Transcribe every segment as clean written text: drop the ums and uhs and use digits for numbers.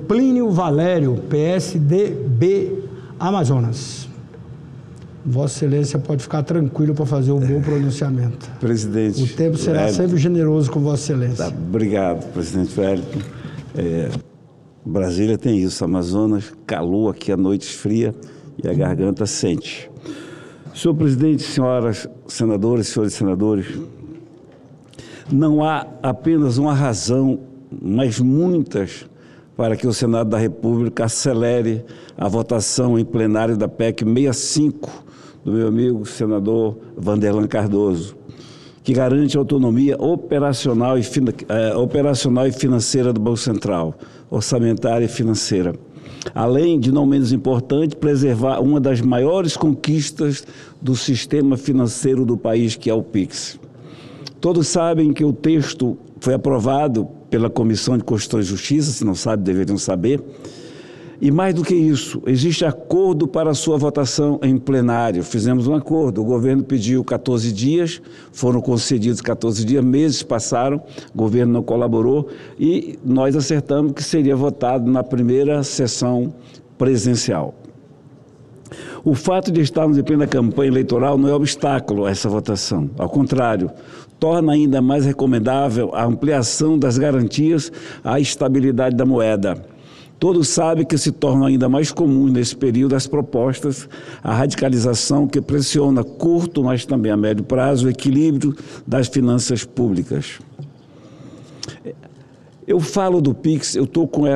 Plínio Valério, PSDB Amazonas. Vossa Excelência pode ficar tranquilo para fazer o bom pronunciamento. Presidente, o tempo será sempre generoso com Vossa Excelência. Tá, obrigado, presidente Wellington. Brasília tem isso, Amazonas, calor aqui, a noite fria e a garganta sente. Senhor presidente, senhoras senadoras, senhores senadores, não há apenas uma razão, mas muitas, para que o Senado da República acelere a votação em plenário da PEC 65 do meu amigo senador Vanderlan Cardoso, que garante a autonomia operacional e financeira do Banco Central, orçamentária e financeira. Além de, não menos importante, preservar uma das maiores conquistas do sistema financeiro do país, que é o PIX. Todos sabem que o texto foi aprovado pela Comissão de Constituição e Justiça, se não sabem, deveriam saber. E mais do que isso, existe acordo para a sua votação em plenário. Fizemos um acordo, o governo pediu 14 dias, foram concedidos 14 dias, meses passaram, o governo não colaborou e nós acertamos que seria votado na primeira sessão presencial. O fato de estarmos em plena campanha eleitoral não é obstáculo a essa votação, ao contrário, torna ainda mais recomendável a ampliação das garantias à estabilidade da moeda. Todos sabem que se tornam ainda mais comuns nesse período as propostas, a radicalização que pressiona a curto, mas também a médio prazo, o equilíbrio das finanças públicas. Eu falo do PIX, eu estou com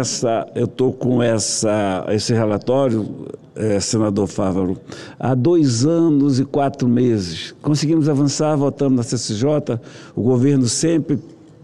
esse relatório, senador Fávaro, há 2 anos e 4 meses. Conseguimos avançar, votamos na CCJ, o governo sempre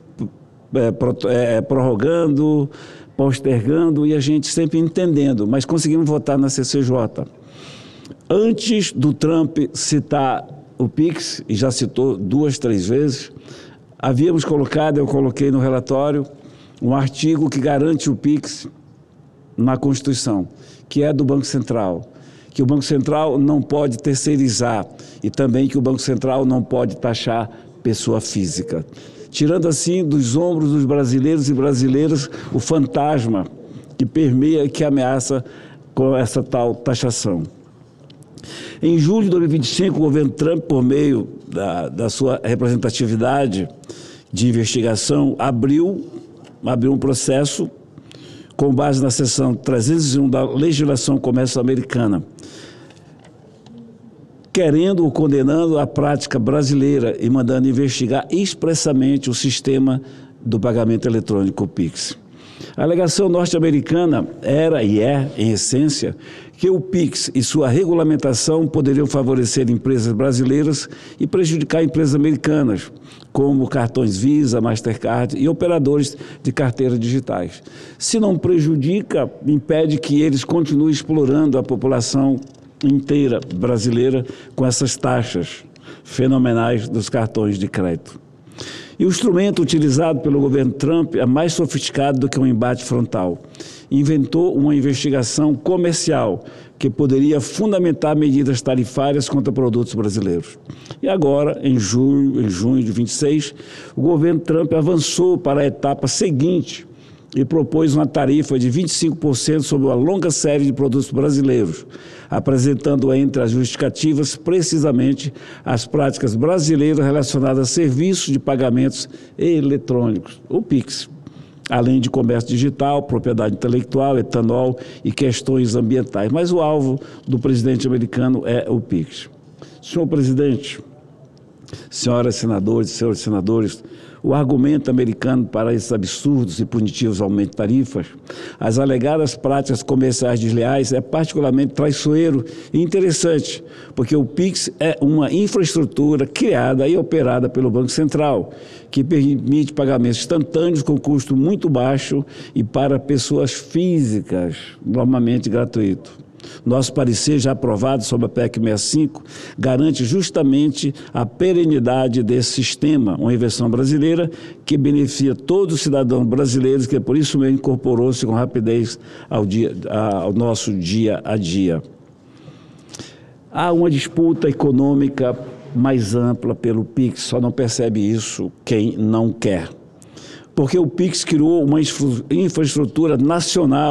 prorrogando, postergando e a gente sempre entendendo, mas conseguimos votar na CCJ. Antes do Trump citar o PIX, e já citou 2, 3 vezes, havíamos colocado, eu coloquei no relatório, um artigo que garante o PIX na Constituição, que é do Banco Central, que o Banco Central não pode terceirizar e também que o Banco Central não pode taxar pessoa física, tirando assim dos ombros dos brasileiros e brasileiras o fantasma que permeia e que ameaça com essa tal taxação. Em julho de 2025, o governo Trump, por meio da sua representatividade de investigação, abriu um processo com base na seção 301 da legislação comércio americana, querendo ou condenando a prática brasileira e mandando investigar expressamente o sistema do pagamento eletrônico, o PIX. A alegação norte-americana era e é, em essência, que o PIX e sua regulamentação poderiam favorecer empresas brasileiras e prejudicar empresas americanas, como cartões Visa, Mastercard e operadores de carteiras digitais. Se não prejudica, impede que eles continuem explorando a população inteira brasileira com essas taxas fenomenais dos cartões de crédito. E o instrumento utilizado pelo governo Trump é mais sofisticado do que um embate frontal. Inventou uma investigação comercial que poderia fundamentar medidas tarifárias contra produtos brasileiros. E agora, em junho de 26, o governo Trump avançou para a etapa seguinte e propôs uma tarifa de 25% sobre uma longa série de produtos brasileiros, apresentando entre as justificativas precisamente as práticas brasileiras relacionadas a serviços de pagamentos eletrônicos, o PIX, além de comércio digital, propriedade intelectual, etanol e questões ambientais. Mas o alvo do presidente americano é o PIX. Senhor presidente, senhoras senadoras e senhores senadores, o argumento americano para esses absurdos e punitivos aumentos de tarifas, as alegadas práticas comerciais desleais é particularmente traiçoeiro e interessante, porque o PIX é uma infraestrutura criada e operada pelo Banco Central, que permite pagamentos instantâneos com custo muito baixo e para pessoas físicas, normalmente gratuito. Nosso parecer, já aprovado sobre a PEC 65, garante justamente a perenidade desse sistema, uma invenção brasileira que beneficia todos os cidadãos brasileiros, que por isso mesmo incorporou-se com rapidez ao nosso dia a dia. Há uma disputa econômica mais ampla pelo PIX, só não percebe isso quem não quer. Porque o PIX criou uma infraestrutura nacional